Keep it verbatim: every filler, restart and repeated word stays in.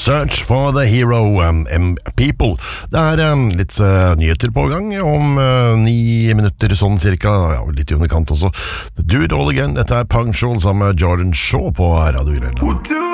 Search for the Hero, um, um, People. Det er um, litt uh, nyheter på gang om uh, ni minutter sånn cirka, ja, litt i underkant også. Do it all again, dette er Punctual sammen med Jordan Shaw på Radio Grønland.